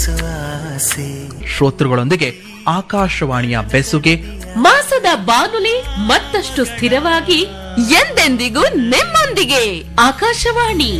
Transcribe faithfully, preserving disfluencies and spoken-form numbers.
ಶ್ರೋತೃಗಳೊಂದಿಗೆ ಆಕಾಶವಾಣಿಯ ಬೆಸುಗೆ ಮಾಸದ ಬಾನುಲಿ ಮತ್ತಷ್ಟು ಸ್ಥಿರವಾಗಿ ಎಂದೆಂದಿಗೂ ನಿಮ್ಮೊಂದಿಗೆ ಆಕಾಶವಾಣಿ.